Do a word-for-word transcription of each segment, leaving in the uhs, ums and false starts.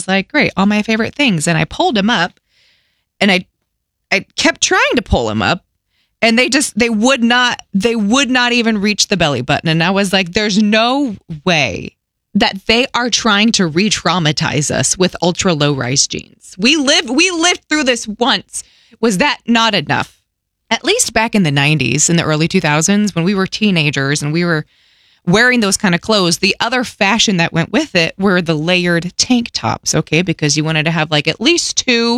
was like, great, all my favorite things. And I pulled them up and I I kept trying to pull them up and they just, they would not, they would not even reach the belly button. And I was like, there's no way that they are trying to re-traumatize us with ultra low rise jeans. We lived, we lived through this once. Was that not enough? At least back in the nineties, in the early two thousands, when we were teenagers and we were wearing those kind of clothes, the other fashion that went with it were the layered tank tops, okay? Because you wanted to have like at least two,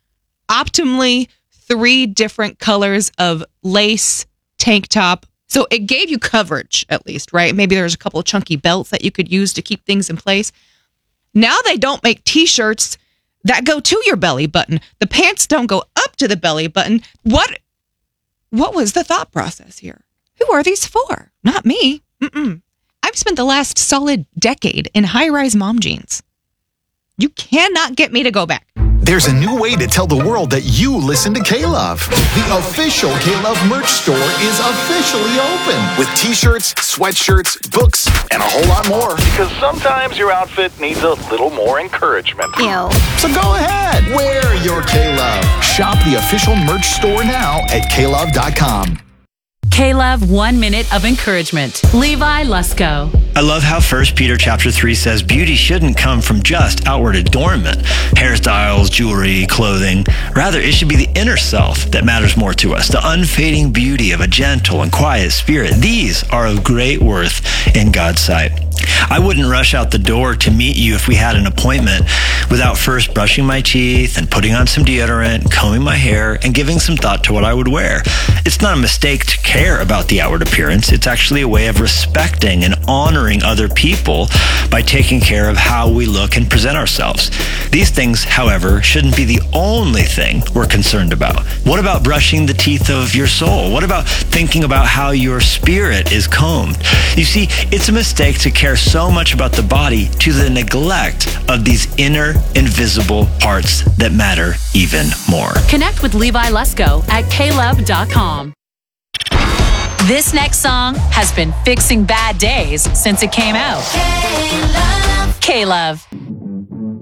optimally three different colors of lace tank top. So it gave you coverage at least, right? Maybe there's a couple of chunky belts that you could use to keep things in place. Now they don't make t-shirts that go to your belly button. The pants don't go up to the belly button. What, what was the thought process here? Who are these for? Not me. Mm-mm. I've spent the last solid decade in high-rise mom jeans. You cannot get me to go back. There's a new way to tell the world that you listen to K-Love. The official K-Love merch store is officially open with t-shirts, sweatshirts, books, and a whole lot more. Because sometimes your outfit needs a little more encouragement. Ew. So go ahead, wear your K-Love. Shop the official merch store now at K love dot com. K-Love, one minute of encouragement. Levi Lusko. I love how First Peter chapter three says beauty shouldn't come from just outward adornment, hairstyles, jewelry, clothing. Rather, it should be the inner self that matters more to us, the unfading beauty of a gentle and quiet spirit. These are of great worth in God's sight. I wouldn't rush out the door to meet you if we had an appointment without first brushing my teeth and putting on some deodorant, combing my hair, and giving some thought to what I would wear. It's not a mistake to care about the outward appearance. It's actually a way of respecting and honoring other people by taking care of how we look and present ourselves. These things, however, shouldn't be the only thing we're concerned about. What about brushing the teeth of your soul? What about thinking about how your spirit is combed? You see, it's a mistake to care so much about the body to the neglect of these inner, invisible parts that matter even more. Connect with Levi Lusko at K love dot com. This next song has been fixing bad days since it came out. K-Love. K-Love.